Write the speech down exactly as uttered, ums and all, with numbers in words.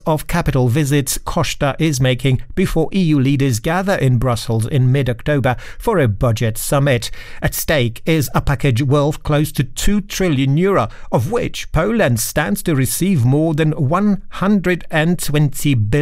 of capital visits Costa is making before E U leaders gather in Brussels in mid-October for a budget summit. At stake is a package worth close to two trillion euro, of which Poland stands to receive more than one hundred twenty billion